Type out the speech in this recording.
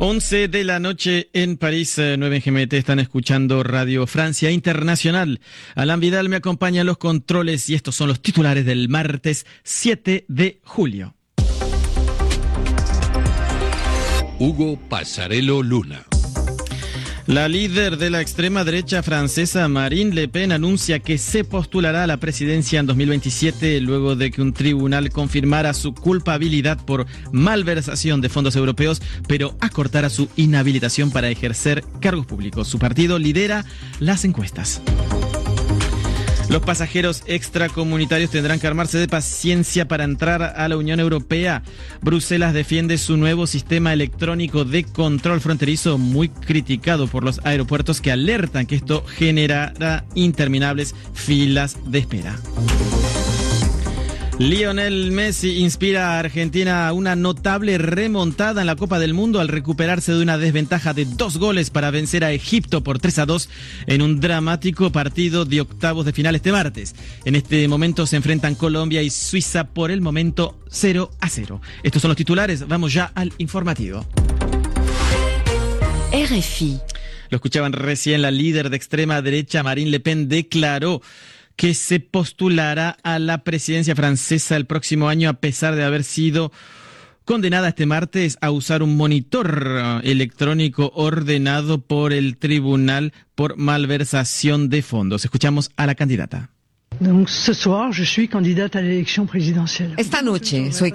11 de la noche en París, 9 en GMT, están escuchando Radio Francia Internacional. Alan Vidal me acompaña en los controles y estos son los titulares del martes 7 de julio. Hugo Passarello Luna. La líder de la extrema derecha francesa, Marine Le Pen, anuncia que se postulará a la presidencia en 2027 luego de que un tribunal confirmara su culpabilidad por malversación de fondos europeos, pero acortara su inhabilitación para ejercer cargos públicos. Su partido lidera las encuestas. Los pasajeros extracomunitarios tendrán que armarse de paciencia para entrar a la Unión Europea. Bruselas defiende su nuevo sistema electrónico de control fronterizo, muy criticado por los aeropuertos que alertan que esto generará interminables filas de espera. Lionel Messi inspira a Argentina a una notable remontada en la Copa del Mundo al recuperarse de una desventaja de 2 goles para vencer a Egipto por 3-2 en un dramático partido de octavos de final este martes. En este momento se enfrentan Colombia y Suiza, por el momento 0-0. Estos son los titulares, vamos ya al informativo. RFI. Lo escuchaban recién, la líder de extrema derecha Marine Le Pen declaró que se postulará a la presidencia francesa el próximo año a pesar de haber sido condenada este martes a usar un monitor electrónico ordenado por el tribunal por malversación de fondos. Escuchamos a la candidata. Donc, ce soir, je suis candidate à l'élection présidentielle. Esta noche soy